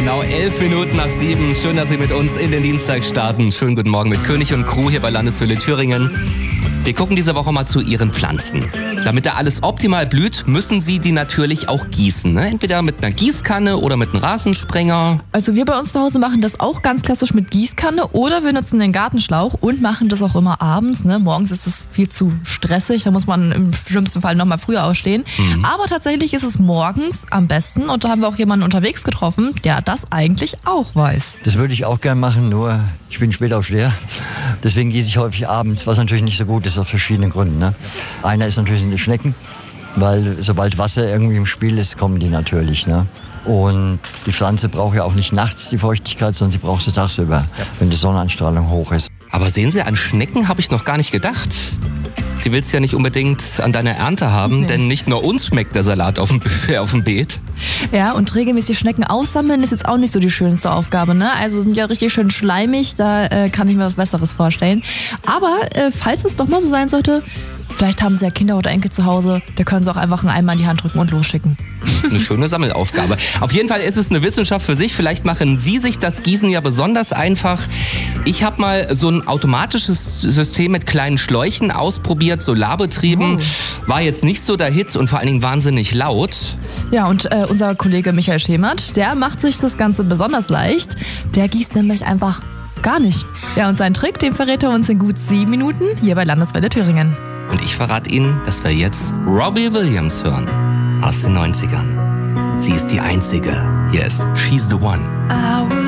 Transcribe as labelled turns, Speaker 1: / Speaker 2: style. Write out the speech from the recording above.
Speaker 1: Genau 11 Minuten nach 7. Schön, dass Sie mit uns in den Dienstag starten. Schönen guten Morgen mit König und Crew hier bei Landeshöhle Thüringen. Wir gucken diese Woche mal zu Ihren Pflanzen. Damit da alles optimal blüht, müssen Sie die natürlich auch gießen. Ne? Entweder mit einer Gießkanne oder mit einem Rasensprenger.
Speaker 2: Also wir bei uns zu Hause machen das auch ganz klassisch mit Gießkanne oder wir nutzen den Gartenschlauch und machen das auch immer abends. Ne? Morgens ist es viel zu stressig, da muss man im schlimmsten Fall noch mal früher aufstehen. Aber tatsächlich ist es morgens am besten und da haben wir auch jemanden unterwegs getroffen, der das eigentlich auch weiß.
Speaker 3: Das würde ich auch gern machen, nur ich bin Spätaufsteher. Deswegen gieße ich häufig abends, was natürlich nicht so gut ist aus verschiedenen Gründen. Ne? Einer ist natürlich die Schnecken, weil sobald Wasser irgendwie im Spiel ist, kommen die natürlich. Ne? Und die Pflanze braucht ja auch nicht nachts die Feuchtigkeit, sondern sie braucht sie tagsüber, wenn die Sonneneinstrahlung hoch ist.
Speaker 1: Aber sehen Sie, an Schnecken habe ich noch gar nicht gedacht. Die willst du ja nicht unbedingt an deiner Ernte haben, denn nicht nur uns schmeckt der Salat auf dem Buffet, auf dem Beet.
Speaker 2: Ja, und regelmäßig Schnecken aussammeln ist jetzt auch nicht so die schönste Aufgabe, ne? Also sind ja richtig schön schleimig, da kann ich mir was Besseres vorstellen. Aber falls es doch mal so sein sollte, vielleicht haben Sie ja Kinder oder Enkel zu Hause, da können Sie auch einfach einen Eimer in die Hand drücken und losschicken.
Speaker 1: Eine schöne Sammelaufgabe. Auf jeden Fall ist es eine Wissenschaft für sich. Vielleicht machen Sie sich das Gießen ja besonders einfach. Ich habe mal so ein automatisches System mit kleinen Schläuchen ausprobiert, solarbetrieben. War jetzt nicht so der Hit und vor allen Dingen wahnsinnig laut.
Speaker 2: Ja, und unser Kollege Michael Schemert, der macht sich das Ganze besonders leicht. Der gießt nämlich einfach gar nicht. Ja, und seinen Trick, den verrät er uns in gut 7 Minuten hier bei Landeswelle Thüringen.
Speaker 1: Und ich verrate Ihnen, dass wir jetzt Robbie Williams hören. Aus den 90ern. Sie ist die Einzige. Hier ist She's the One.